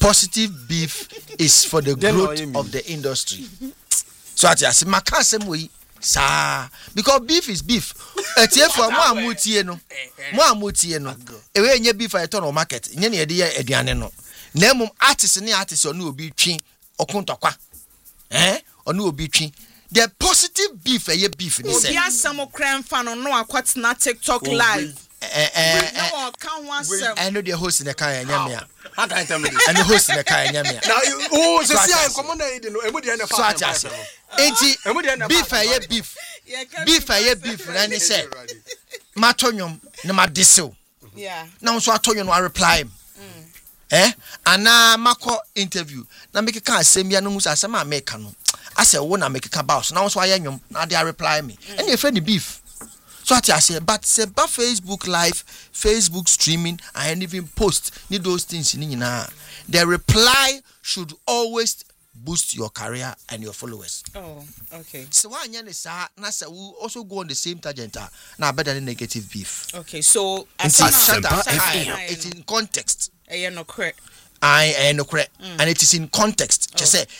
positive beef is for the growth of the industry. So I say my same way, sir, because beef is beef. Etie for mo amutie no. Ewe nye beef I turn on market. Nye ne de aduane no. Na mum artist onu obi twi okontokwa. Onu obi twi. The positive beef beef ni say. Obi asamo crème fan no akwatena TikTok live. No can one self. I know the host in the car nyamia. How can I tell me this? And the host in the car nyamia. Now so see I come on there no emu dey na fa. So enti beef beef na ni say. Matonyom na madesew. Yeah. Now so atonyo no reply him. Ana mako interview. Na make kan asem ya no hu asem a make no. Ase wo na make ka boss. Now so ayanyom na dey reply me. And you friend the beef. So I say, but say about Facebook Live, Facebook streaming, and even post need those things in the reply should always boost your career and your followers. Oh, okay. So why we also go on the same tangent now better than negative beef. Okay, so it's in context. No correct. No correct. And it is in context. Just say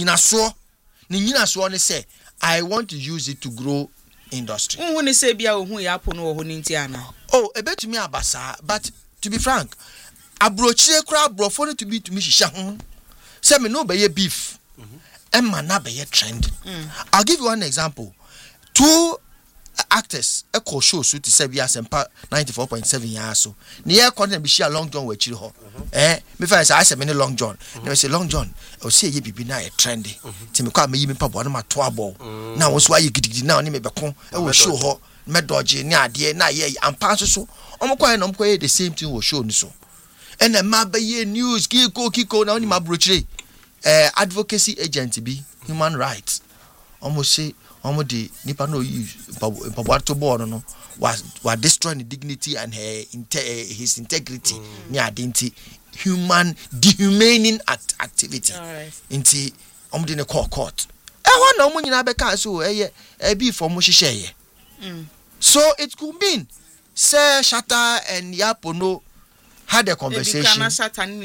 say I want to use it to grow industry. Oh, a bit to me abasa, but to be frank, a broche crab brofone to be to me shahun. Say me no be beef. And man na be trend. I'll give you one example. Two actors echo show so to say we are 94.7 years so. Near content be share Long John we chiri ho. Me find say I say many Long John. They say Long John, I say ye bibi na trendy. Ti me kwa me yi me pa bo na ma to abo. Na wo so aye gidigidi na oni me beko e wo show ho. Me dodge ni ade na ye ampa so. Omo kwa na omo the same thing wo show ni so. And a ma be ye news kiko na oni ma brochire. Advocacy agent be human rights. Almost say almost the nipa no use pabuato born no was destroying the dignity and his integrity near identity human dehumaning activity inti almost in a court one no money na beka so be for mo hihye so it could mean say Shatta and Yapono had a conversation. Exactly.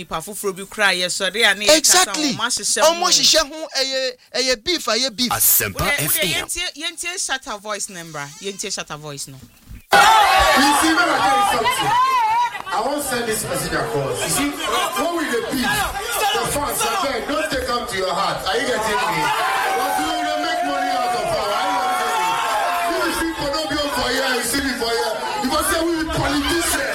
Almost a beef. Asempa FM. Yente Shatta voice number. Yente Shatta voice no. You see, when I tell you something, I won't send this message across. You see, what will the beef? The fans, I beg, don't take them to your heart. Are you getting me? What do you make money out of power? Are you getting me? You see, for no bill for you, you see me for you. You must say we politicians.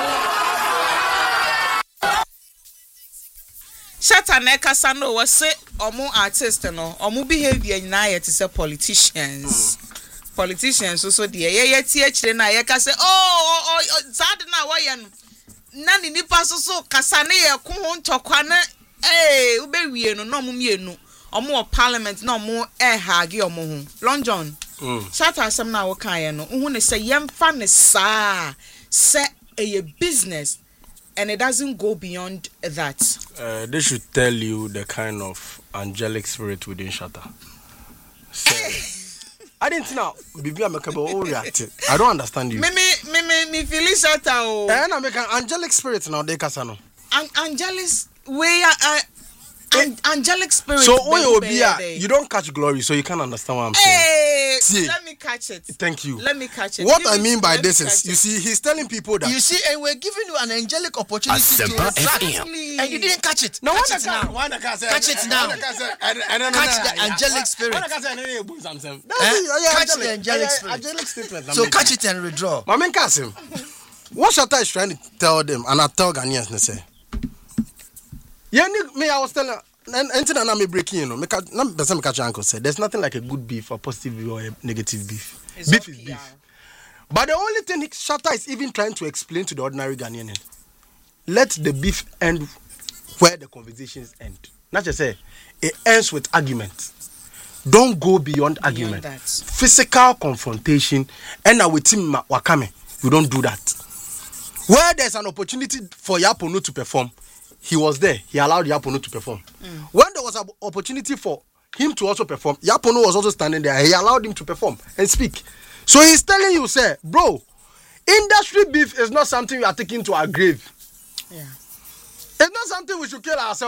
Shatta neka sano was say omo artist no omo behavior na yet say politicians. Politicians so the ye tie na ye ka say sad na wo ye no na ni nipa so kasa na ye ko ho ntokwa na ube wie no no mienu omo parliament na omo hage omo ho Long John Shatta asem na wo kan ye no hu ne say yemfa ne saa say a business. And it doesn't go beyond that. They should tell you the kind of angelic spirit within Shatta. I didn't know. Bibi amekabo reacted. I don't understand you. Me feel Shatta o. And I make an angelic spirit now. They kasano. Angelic way. Angelic spirit. So you don't catch glory, so you can't understand what I'm saying. See, let me catch it. Thank you. Let me catch it. What I mean by this is, you see, he's telling people that. You see, and we're giving you an angelic opportunity Asempa to FM. and you didn't catch it. No, catch it now. Catch it now. Catch the angelic spirit. Catch the angelic spirit. So catch it and withdraw. Mamen Kasim, what Shatta is trying to tell them, and I tell Ghanaians, they say. Me, I was telling anything I'm breaking, you know. There's nothing like a good beef, a positive beef, or a negative beef. Beef is beef. But the only thing Shatta is even trying to explain to the ordinary Ghanaian is, let the beef end where the conversations end. Not just say it ends with argument. Don't go beyond argument. Physical confrontation, and now with him Wakame, you don't do that. Where there's an opportunity for Yapono to perform, he was there. He allowed Yapono to perform. When there was an opportunity for him to also perform, Yapono was also standing there. He allowed him to perform and speak. So he's telling you, say, bro, industry beef is not something we are taking to our grave. Yeah. It's not something we should kill ourselves.